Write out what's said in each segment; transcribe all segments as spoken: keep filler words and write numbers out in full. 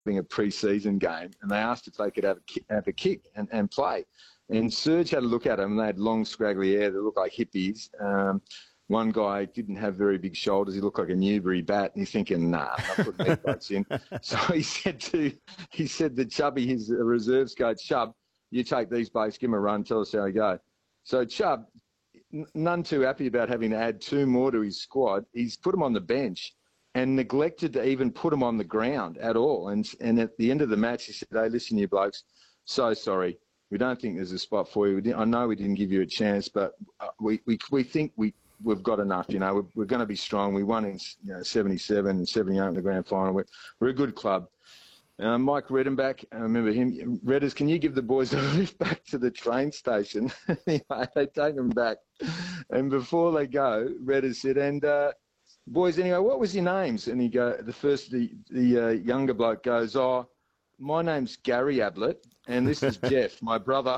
having a pre-season game, and they asked if they could have a kick, have a kick and, and play. And Serge had a look at them, and they had long, scraggly hair that looked like hippies. Um, one guy didn't have very big shoulders. He looked like a Newbury bat, and he's thinking, nah, I'm not putting these blokes in. So he said to he said to Chubby, his reserves coach, Chubb, you take these blokes, give them a run, tell us how they go. So Chubb, none too happy about having to add two more to his squad. He's put them on the bench and neglected to even put them on the ground at all. And and at the end of the match, he said, hey, listen, you blokes, so sorry. We don't think there's a spot for you. We didn't, I know we didn't give you a chance, but we, we, we think we, we've got enough. You know, we're, we're going to be strong. We won in you know, seventy-seven and seventy-eight in the grand final. We're, we're a good club. Uh, Mike Redenbach, I remember him. Redders, can you give the boys a lift back to the train station? Anyway, they take them back. And before they go, Redders said, and uh, boys, anyway, what was your names? And he go, the first, the, the uh, younger bloke goes, oh, my name's Gary Ablett, and this is Jeff, my brother.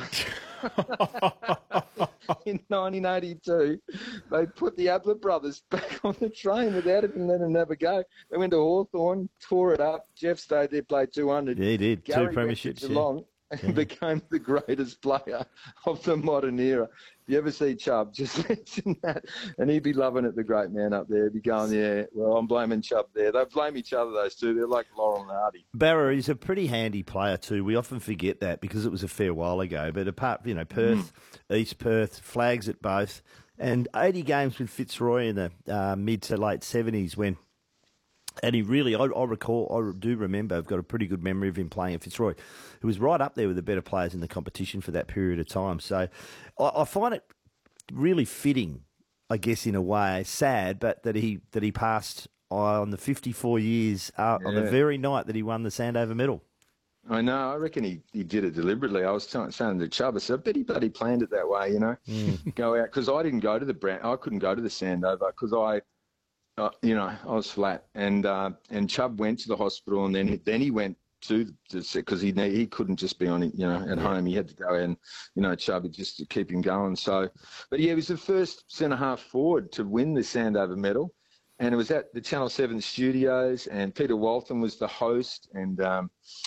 In nineteen eighty-two, they put the Ablett brothers back on the train without even letting them have a go. They went to Hawthorn, tore it up. Jeff stayed there, played two hundred. Yeah, he did. Gary Two premierships. Geelong Yeah. and Yeah. became the greatest player of the modern era. If you ever see Chubb, just mention that. And he'd be loving it, the great man up there. He'd be going, yeah, well, I'm blaming Chubb there. They blame each other, those two. They're like Laurel and Hardy. Barra is a pretty handy player too. We often forget that because it was a fair while ago. But apart, you know, Perth, mm. East Perth, flags at both, and eighty games with Fitzroy in the uh, mid to late seventies when. And he really, I, I recall, I do remember, I've got a pretty good memory of him playing at Fitzroy, who was right up there with the better players in the competition for that period of time. So I, I find it really fitting, I guess, in a way, sad, but that he that he passed on the fifty-four years uh, yeah. on the very night that he won the Sandover Medal. I know. I reckon he, he did it deliberately. I was t- saying to Chubb, I said, I bet he bloody planned it that way, you know, mm. go out. Because I didn't go to the Brand, I couldn't go to the Sandover because I, Uh, you know, I was flat, and uh, and Chubb went to the hospital, and then he, then he went to because he he couldn't just be on it, you know, at yeah. home. He had to go and you know, Chubb just to keep him going. So, but yeah, he was the first centre half forward to win the Sandover Medal, and it was at the Channel Seven studios, and Peter Walton was the host, and um,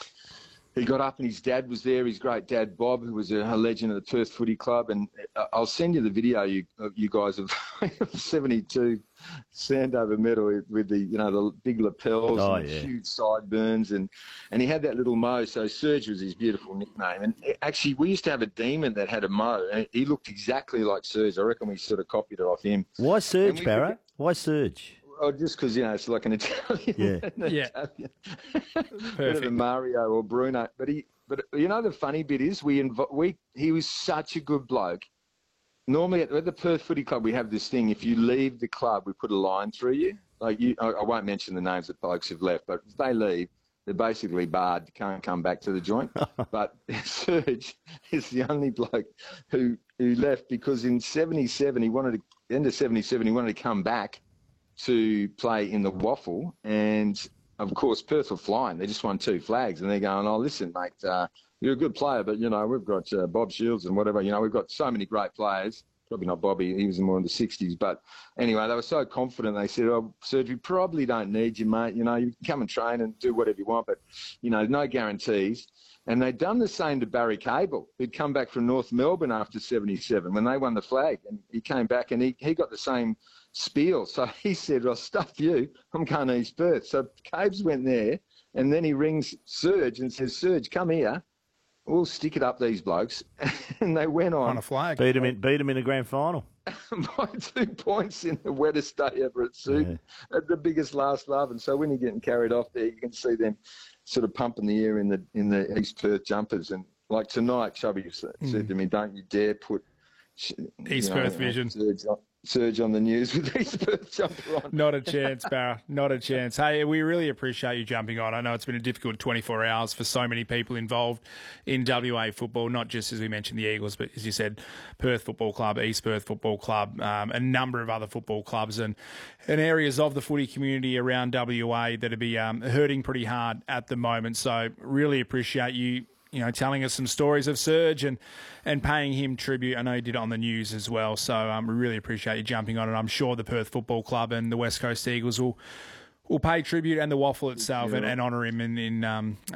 he got up, and his dad was there, his great dad Bob, who was a, a legend of the Perth Footy Club, and I'll send you the video you you guys of seventy-two. Sandover Medal with the you know the big lapels oh, and yeah. huge sideburns, and and he had that little mo. So Serge was his beautiful nickname. And actually, we used to have a demon that had a mo, and he looked exactly like Serge. I reckon we sort of copied it off him. Why Serge, Barra? Why Serge? Oh, just because you know it's like an Italian. Yeah, an yeah. Italian. Better than Mario or Bruno. But he, but you know the funny bit is we inv- we he was such a good bloke. Normally at the Perth Footy Club, we have this thing. If you leave the club, we put a line through you. Like you, I, I won't mention the names of blokes who've left, but if they leave, they're basically barred. Can't come back to the joint. But Serge is the only bloke who who left because in seventy-seven he wanted to, end of seventy-seven he wanted to come back to play in the Waffle, and of course Perth were flying. They just won two flags, and they're going, "Oh, listen, mate." Uh, You're a good player, but, you know, we've got uh, Bob Shields and whatever. You know, we've got so many great players. Probably not Bobby. He was more in the sixties. But anyway, they were so confident. They said, oh, Serge, we probably don't need you, mate. You know, you can come and train and do whatever you want, but, you know, no guarantees. And they'd done the same to Barry Cable, who'd come back from North Melbourne after seventy-seven when they won the flag. And he came back and he, he got the same spiel. So he said, well, stuff you. I'm going to East Perth. So Cabes went there, and then he rings Serge and says, Serge, come here. We'll stick it up these blokes. And they went on. On a flag. Beat them in, beat them in a grand final. By two points in the wettest day ever at Suit, yeah. At the biggest last love. And so when you're getting carried off there, you can see them sort of pumping the air in the in the East Perth jumpers. And like tonight, Chubby said mm. to me, don't you dare put East know, Perth Vision. Serge on, Serge on the news with East Perth jumper on. Not a chance, Barra. Not a chance. Hey, we really appreciate you jumping on. I know it's been a difficult twenty-four hours for so many people involved in W A football, not just, as we mentioned, the Eagles, but as you said, Perth Football Club, East Perth Football Club, um, a number of other football clubs and, and areas of the footy community around W A that are be um, hurting pretty hard at the moment. So really appreciate you you know, telling us some stories of Serge and, and paying him tribute. I know he did it on the news as well. So um, we really appreciate you jumping on it. I'm sure the Perth Football Club and the West Coast Eagles will we'll pay tribute and the waffle itself and, and honour him in, in um,